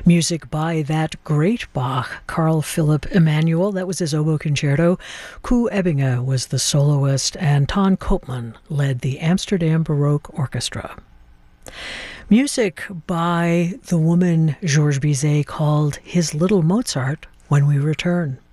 Music by that great Bach, Carl Philipp Emanuel. That was his oboe concerto. Koos Ebbinge was the soloist, and Ton Koopman led the Amsterdam Baroque Orchestra. Music by the woman Georges Bizet called his Little Mozart when we return.